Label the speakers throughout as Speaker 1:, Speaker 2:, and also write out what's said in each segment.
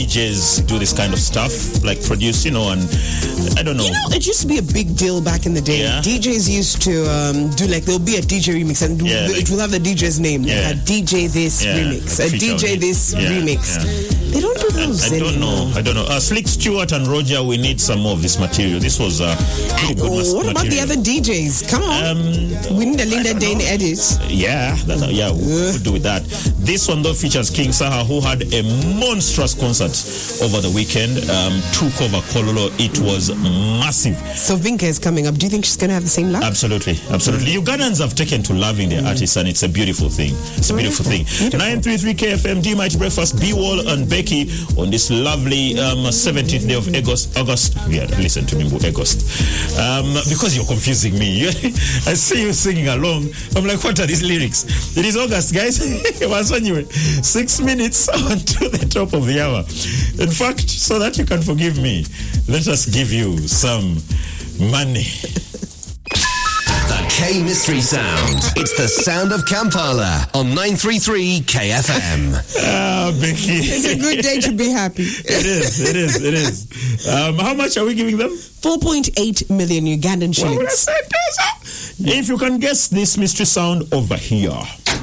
Speaker 1: DJs do this kind of stuff, like produce, and I don't know.
Speaker 2: It used to be a big deal back in the day.
Speaker 1: Yeah.
Speaker 2: DJs used to do there'll be a DJ remix and it will have the DJ's name.
Speaker 1: Yeah.
Speaker 2: Like a DJ this remix, a DJ this remix.
Speaker 1: Yeah.
Speaker 2: They don't do those anymore.
Speaker 1: I don't know. Slick Stewart and Roger, we need some more of this material. This was pretty good material.
Speaker 2: What about the other DJs? Come on. We need a Linda Dane edit.
Speaker 1: Yeah, we could do with that. This one though features King Saha, who had a monstrous concert over the weekend. Took over Kololo. It was massive.
Speaker 2: So Vinka is coming up. Do you think she's going to have the same love?
Speaker 1: Absolutely. Ugandans have taken to loving their artists, and it's a beautiful thing. It's a beautiful thing. 933 KFM, D Mighty Breakfast, B-Wall and Becky on this lovely 17th day of August. Yeah, listen to me, August. Because you're confusing me. I see you singing along. I'm like, what are these lyrics? It is August, guys. 6 minutes onto the top of the hour. In fact, so that you can forgive me, let us give you some money.
Speaker 3: The K Mystery Sound. It's the sound of Kampala on 933 KFM.
Speaker 1: Becky.
Speaker 2: It's a good day to be happy.
Speaker 1: It is. How much are we giving them?
Speaker 2: 4.8 million Ugandan shillings.
Speaker 1: If you can guess this mystery sound over here.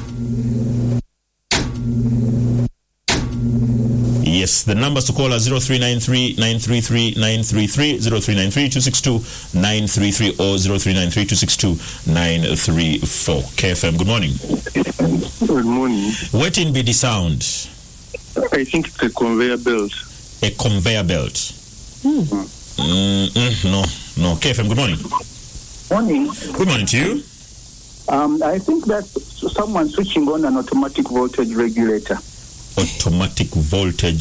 Speaker 1: Yes, the numbers to call are 0393 933 933, 0393 262 933 or 0393 262 934. KFM, good morning.
Speaker 4: Good morning.
Speaker 1: What in be the sound?
Speaker 4: I think it's a conveyor belt.
Speaker 1: A conveyor belt? No. KFM, good morning.
Speaker 4: Morning.
Speaker 1: Good morning to you.
Speaker 4: I think that's someone switching on an automatic voltage regulator.
Speaker 1: Automatic voltage